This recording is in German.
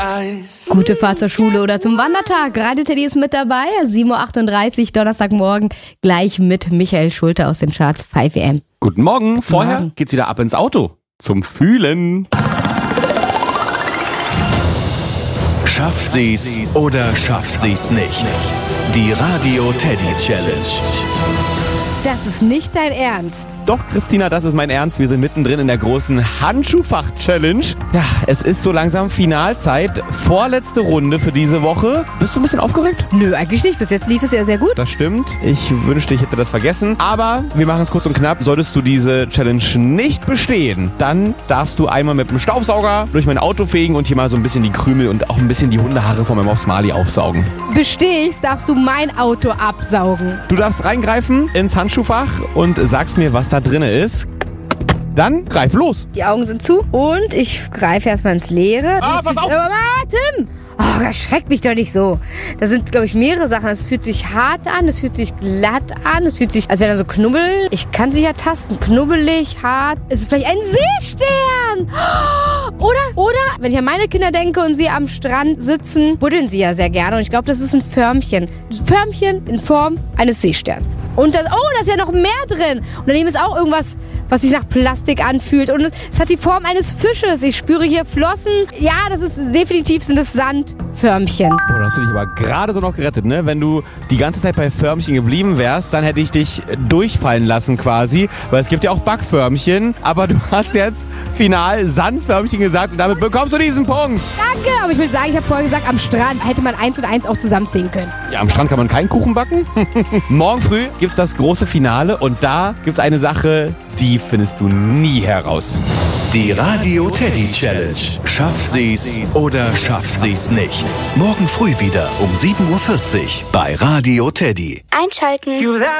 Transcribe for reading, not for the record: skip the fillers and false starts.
Gute Fahrt zur Schule oder zum Wandertag. Radio Teddy ist mit dabei. 7.38 Uhr, Donnerstagmorgen. Gleich mit Michael Schulte aus den Charts 5 AM. Guten Morgen. Vorher geht's wieder ab ins Auto. Zum Fühlen. Schafft sie's oder schafft sie's nicht? Die Radio Teddy Challenge. Das ist nicht dein Ernst. Doch, Christina, das ist mein Ernst. Wir sind mittendrin in der großen Handschuhfach-Challenge. Ja, es ist so langsam Finalzeit. Vorletzte Runde für diese Woche. Bist du ein bisschen aufgeregt? Nö, eigentlich nicht. Bis jetzt lief es ja sehr gut. Das stimmt. Ich wünschte, ich hätte das vergessen. Aber wir machen es kurz und knapp. Solltest du diese Challenge nicht bestehen, dann darfst du einmal mit dem Staubsauger durch mein Auto fegen und hier mal so ein bisschen die Krümel und auch ein bisschen die Hundehaare von meinem Mops Marley aufsaugen. Bestehst, darfst du mein Auto absaugen. Du darfst reingreifen ins Handschuhfach und sagst mir, was da drin ist. Dann greif los. Die Augen sind zu und ich greife erstmal ins Leere. Pass auf! Tim! Oh, das schreckt mich doch nicht so. Da sind, glaube ich, mehrere Sachen. Es fühlt sich hart an, es fühlt sich glatt an, es fühlt sich, als wäre da so Knubbel. Ich kann sie ja tasten. Knubbelig, hart. Es ist vielleicht ein Seestern. Oder, wenn ich an meine Kinder denke und sie am Strand sitzen, buddeln sie ja sehr gerne. Und ich glaube, das ist ein Förmchen. Ein Förmchen in Form eines Seesterns. Und da ist ja noch mehr drin. Und daneben ist auch irgendwas, was sich nach Plastik anfühlt. Und es hat die Form eines Fisches. Ich spüre hier Flossen. Ja, das ist definitiv sind es Sandförmchen. Boah, da hast du dich aber gerade so noch gerettet, ne? Wenn du die ganze Zeit bei Förmchen geblieben wärst, dann hätte ich dich durchfallen lassen quasi. Weil es gibt ja auch Backförmchen. Aber du hast jetzt final Sandförmchen gesagt und damit bekommst du diesen Punkt. Danke, aber ich will sagen, ich habe vorher gesagt, am Strand hätte man 1 und 1 auch zusammenziehen können. Ja, am Strand kann man keinen Kuchen backen. Morgen früh gibt's das große Finale und da gibt's eine Sache, die findest du nie heraus. Die Radio Teddy Challenge. Schafft sie's oder schafft sie's nicht? Morgen früh wieder um 7.40 Uhr bei Radio Teddy. Einschalten.